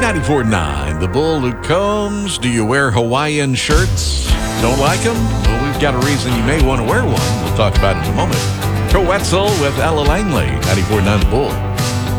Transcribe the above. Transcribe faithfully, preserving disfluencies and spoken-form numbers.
ninety-four point nine, The Bull Who Combs. Do you wear Hawaiian shirts? Don't like them? Well, we've got a reason you may want to wear one. We'll talk about it in a moment. Joe Wetzel with Ella Langley, ninety-four point nine The Bull.